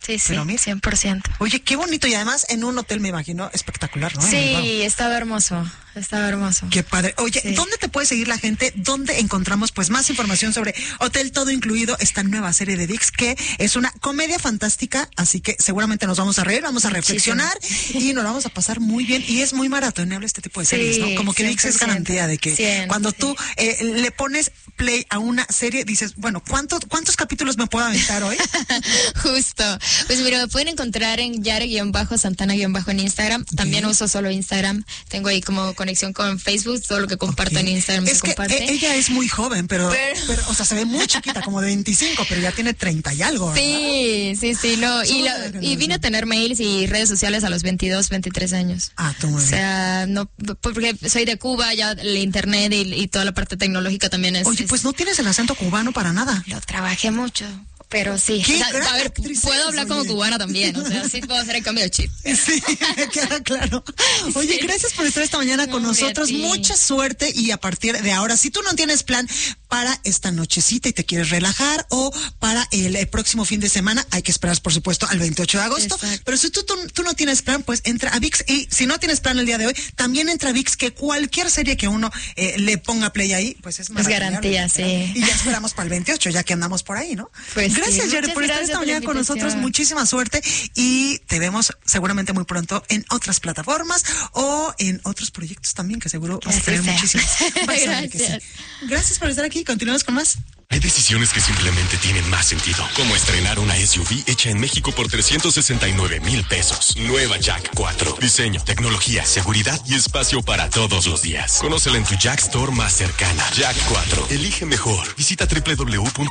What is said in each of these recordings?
Sí, Pero mira, 100%. oye, qué bonito. Y además en un hotel, me imagino, espectacular, ¿no? Sí, estaba hermoso. Qué padre. Oye, Sí. ¿dónde te puede seguir la gente? ¿Dónde encontramos pues más información sobre Hotel Todo Incluido, esta nueva serie de ViX, que es una comedia fantástica? Así que seguramente nos vamos a reír, vamos a reflexionar y nos vamos a pasar muy bien. Y es muy maratoneable este tipo de series, ¿no? Como que ViX es garantía de que cuando tú le pones play a una serie, dices, bueno, ¿cuántos capítulos me puedo aventar hoy? Justo. Pues mira, me pueden encontrar en Yare-Santana- en Instagram. También uso solo Instagram. Tengo ahí como conexión con Facebook. Todo lo que comparto en Instagram es se que comparte. Ella es muy joven, pero, o sea, se ve muy chiquita, como de 25, pero ya tiene 30 y algo, ¿verdad? Sí, no. Y vine a tener mails y redes sociales a los 22, 23 años. Ah, tú muy bien. O sea, no, porque soy de Cuba, ya el internet y toda la parte tecnológica también es... Oye, pues no tienes el acento cubano para nada. Lo trabajé mucho. Pero sí, ¿Qué? o sea, a ver, puedo hablar como cubana también, o sea, sí puedo hacer el cambio de chip. Sí, me queda claro. Oye, gracias por estar esta mañana con nosotros, mucha suerte y a partir de ahora, si tú no tienes plan para esta nochecita y te quieres relajar o para el próximo fin de semana, hay que esperar por supuesto al 28 de agosto, Exacto. pero si tú no tienes plan, pues entra a ViX y si no tienes plan el día de hoy, también entra a ViX, que cualquier serie que uno le ponga play ahí, pues es garantía, sí. Y ya esperamos para el 28, ya que andamos por ahí, ¿no? Pues gracias, sí, Yare, por estar esta mañana con nosotros. Muchísima suerte y te vemos seguramente muy pronto en otras plataformas o en otros proyectos también, que seguro vas a tener muchísimos. Gracias. Gracias por estar aquí. Continuamos con más. Hay decisiones que simplemente tienen más sentido, como estrenar una SUV hecha en México por 369,000 pesos. Nueva Jack 4. Diseño, tecnología, seguridad y espacio para todos los días. Conócela en tu Jack Store más cercana. Jack 4. Elige mejor. Visita www.jac.mx.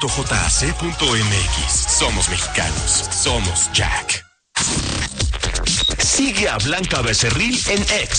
Somos mexicanos. Somos Jack. Sigue a Blanca Becerril en X.